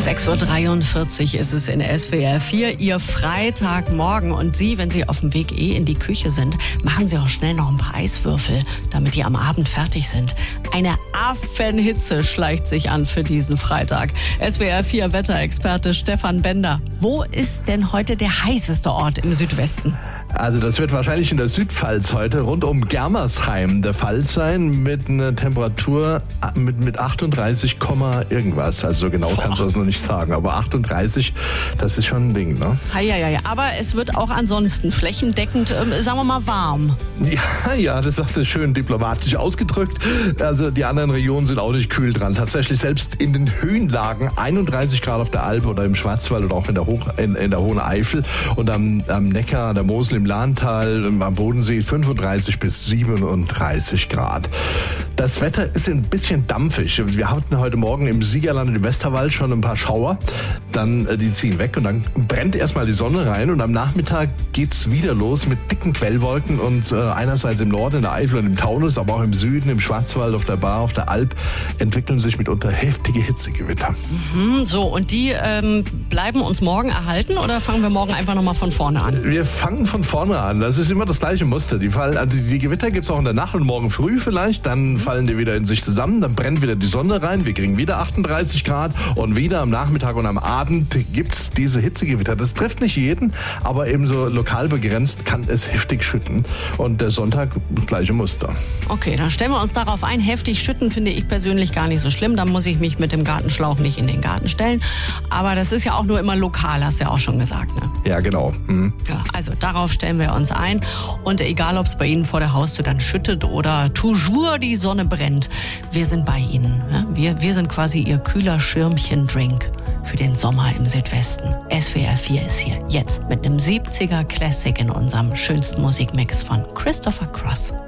6:43 Uhr ist es in SWR 4, Ihr Freitagmorgen. Und Sie, wenn Sie auf dem Weg in die Küche sind, machen Sie auch schnell noch ein paar Eiswürfel, damit die am Abend fertig sind. Eine Affenhitze schleicht sich an für diesen Freitag. SWR 4 Wetterexperte Stefan Bender. Wo ist denn heute der heißeste Ort im Südwesten? Also das wird wahrscheinlich in der Südpfalz heute rund um Germersheim der Fall sein, mit einer Temperatur mit 38, irgendwas. Also so genau kannst du das noch nicht sagen, aber 38, das ist schon ein Ding, ne? Ja. Aber es wird auch ansonsten flächendeckend, sagen wir mal, warm. Ja, das hast du schön diplomatisch ausgedrückt. Also die anderen Regionen sind auch nicht kühl dran. Tatsächlich selbst in den Höhenlagen 31 Grad auf der Alp oder im Schwarzwald oder auch in der Hohen Eifel und am Neckar, der Mosel, im Lahntal, am Bodensee 35 bis 37 Grad. Das Wetter ist ein bisschen dampfig. Wir hatten heute Morgen im Siegerland und im Westerwald schon ein paar Schauer. Dann die ziehen weg und dann brennt erstmal die Sonne rein und am Nachmittag geht's wieder los mit dicken Quellwolken und einerseits im Norden, in der Eifel und im Taunus, aber auch im Süden, im Schwarzwald, auf der Baar, auf der Alp entwickeln sich mitunter heftige Hitzegewitter. So, und die bleiben uns morgen erhalten oder fangen wir morgen einfach nochmal von vorne an? Wir fangen von vorne an. Das ist immer das gleiche Muster. Die Gewitter gibt's auch in der Nacht und morgen früh vielleicht. Dann fallen die wieder in sich zusammen. Dann brennt wieder die Sonne rein. Wir kriegen wieder 38 Grad. Und wieder am Nachmittag und am Abend gibt's diese Hitzegewitter. Das trifft nicht jeden, aber eben so lokal begrenzt kann es heftig schütten. Und der Sonntag, das gleiche Muster. Okay, dann stellen wir uns darauf ein. Heftig schütten finde ich persönlich gar nicht so schlimm. Da muss ich mich mit dem Gartenschlauch nicht in den Garten stellen. Aber das ist ja auch nur immer lokal, hast du ja auch schon gesagt, ne? Ja, genau. Ja, also darauf stellen wir uns ein. Und egal, ob es bei Ihnen vor der Haustür dann schüttet oder toujours die Sonne brennt, wir sind bei Ihnen. Ne? Wir sind quasi Ihr kühler Schirmchen-Drink für den Sommer im Südwesten. SWR 4 ist hier jetzt mit einem 70er Classic in unserem schönsten Musikmix von Christopher Cross.